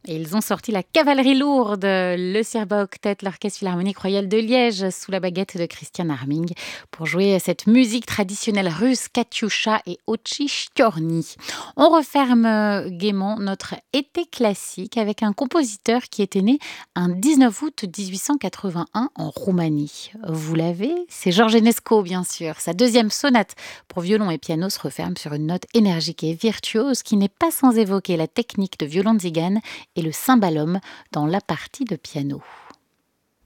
Et ils ont sorti la cavalerie lourde, le Sirba Octet, l'Orchestre Philharmonique Royal de Liège, sous la baguette de Christian Arming, pour jouer cette musique traditionnelle russe, Katyusha et Ochi Shtiorny. On referme gaiement notre été classique avec un compositeur qui était né un 19 août 1881 en Roumanie. Vous l'avez, c'est Georges Enesco, bien sûr. Sa deuxième sonate pour violon et piano se referme sur une note énergique et virtuose qui n'est pas sans évoquer la technique de violon de Zigane et le cymbalum dans la partie de piano.